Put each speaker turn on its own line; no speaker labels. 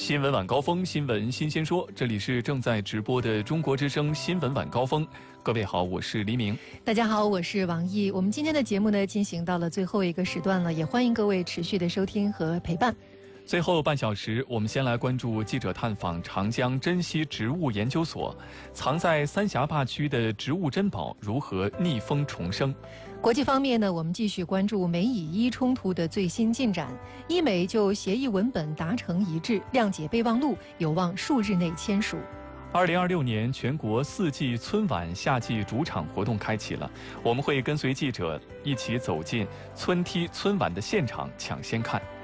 新闻晚高峰，新闻新鲜说，这里是正在直播的中国之声新闻晚高峰。各位好，我是黎明。
大家好，我是王毅。我们今天的节目呢，进行到了最后一个时段了，也欢迎各位持续的收听和陪伴。
最后半小时，我们先来关注记者探访长江珍稀植物研究所，藏在三峡坝区的植物珍宝如何逆风重生。
国际方面呢，我们继续关注美以伊冲突的最新进展，伊美就协议文本达成一致，谅解备忘录有望数日内签署。
2026年全国4季春晚夏季主场活动开启了，我们会跟随记者一起走进春踢春晚的现场，抢先看。